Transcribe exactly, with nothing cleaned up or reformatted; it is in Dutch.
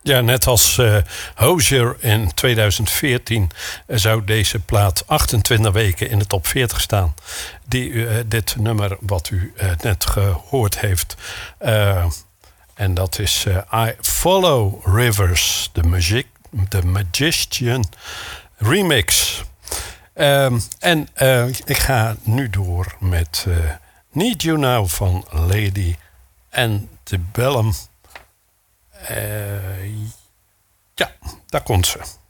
Ja, net als uh, Hozier in tweeduizend veertien zou deze plaat achtentwintig weken in de top veertig staan. Die, uh, dit nummer wat u uh, net gehoord heeft. Uh, en dat is uh, I Follow Rivers, de Magic, The Magician remix. Um, en uh, ik ga nu door met uh, Need You Now van Lady Antebellum. Uh, ja, daar komt ze.